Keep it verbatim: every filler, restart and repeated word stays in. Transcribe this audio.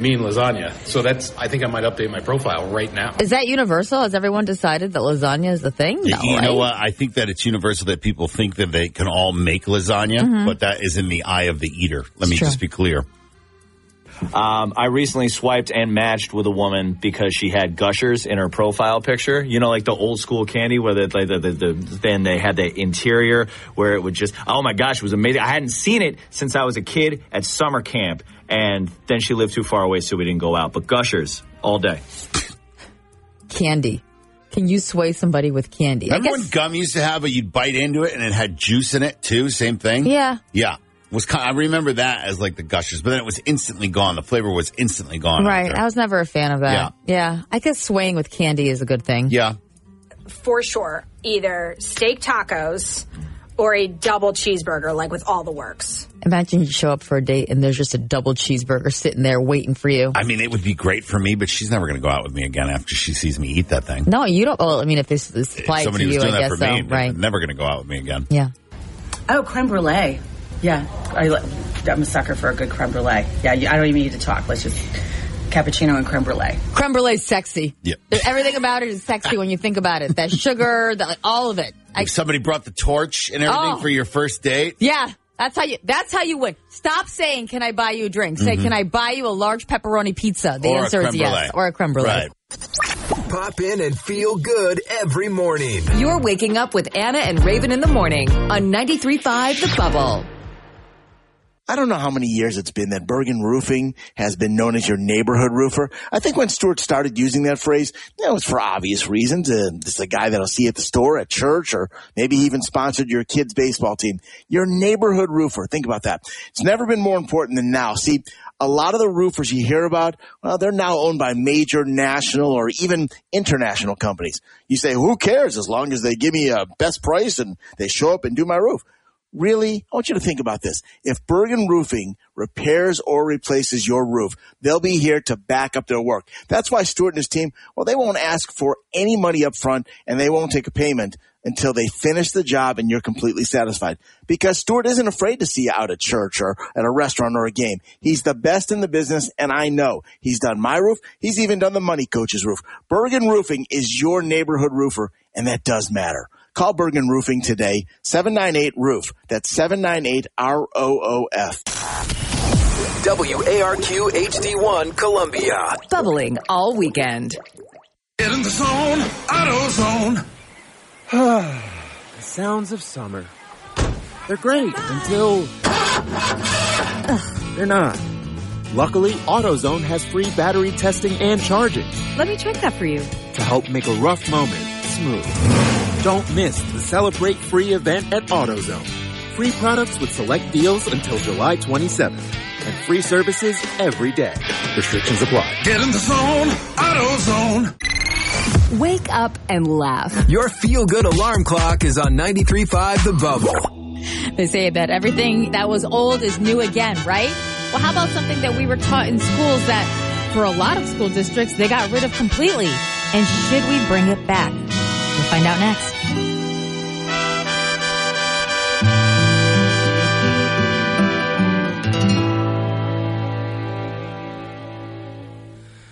mean lasagna. So that's, I think I might update my profile right now. Is that universal? Has everyone decided that lasagna is the thing? No, you right? know what? I think that it's universal that people think that they can all make lasagna, mm-hmm. but that is in the eye of the eater. Let me True. just be clear. Um, I recently swiped and matched with a woman because she had Gushers in her profile picture. You know, like the old school candy where the, the, the, the, then they had the interior where it would just, oh my gosh, it was amazing. I hadn't seen it since I was a kid at summer camp. And then she lived too far away, so we didn't go out. But Gushers all day. Candy. Can you sway somebody with candy? Remember I guess... when gum used to have it, you'd bite into it and it had juice in it too? Same thing? Yeah. Yeah. Was kind of, I remember that as like the Gushers, but then it was instantly gone. The flavor was instantly gone. Right. I was never a fan of that. Yeah. Yeah. I guess swaying with candy is a good thing. Yeah. For sure. Either steak tacos or a double cheeseburger, like with all the works. Imagine you show up for a date and there's just a double cheeseburger sitting there waiting for you. I mean, it would be great for me, but she's never going to go out with me again after she sees me eat that thing. No, you don't. Well, I mean, if this is applied to you, I guess for so. Me, right. Never going to go out with me again. Yeah. Oh, creme brulee. Yeah, I, I'm a sucker for a good creme brulee. Yeah, I don't even need to talk. Let's just cappuccino and creme brulee. Creme brulee is sexy. Yeah. Everything about it is sexy when you think about it. That sugar, the, all of it. If I, somebody brought the torch and everything oh, for your first date. Yeah, that's how you. That's how you win. Stop saying, "Can I buy you a drink?" Say, mm-hmm. "Can I buy you a large pepperoni pizza?" The or answer is yes, or a creme brulee. Right. Pop in and feel good every morning. You're waking up with Anna and Raven in the morning on ninety-three point five The Bubble. I don't know how many years it's been that Bergen Roofing has been known as your neighborhood roofer. I think when Stuart started using that phrase, that was for obvious reasons. Uh, this is a guy that'll see at the store, at church, or maybe he even sponsored your kid's baseball team. Your neighborhood roofer. Think about that. It's never been more important than now. See, a lot of the roofers you hear about, well, they're now owned by major national or even international companies. You say, who cares as long as they give me a best price and they show up and do my roof? Really? I want you to think about this. If Bergen Roofing repairs or replaces your roof, they'll be here to back up their work. That's why Stuart and his team, well, they won't ask for any money up front and they won't take a payment until they finish the job and you're completely satisfied. Because Stuart isn't afraid to see you out at church or at a restaurant or a game. He's the best in the business, and I know. He's done my roof. He's even done the Money Coach's roof. Bergen Roofing is your neighborhood roofer, and that does matter. Call Bergen Roofing today, seven nine eight roof. That's seven nine eight R O O F. W A R Q H D one Columbia. Bubbling all weekend. Get in the zone, AutoZone. The sounds of summer. They're great until they're not. Luckily, AutoZone has free battery testing and charging. Let me check that for you. To help make a rough moment smooth. Don't miss the Celebrate Free event at AutoZone. Free products with select deals until July twenty-seventh. And free services every day. Restrictions apply. Get in the zone, AutoZone. Wake up and laugh. Your feel-good alarm clock is on ninety-three point five The Bubble. They say that everything that was old is new again, right? Well, how about something that we were taught in schools that, for a lot of school districts, they got rid of completely? And should we bring it back? We'll find out next.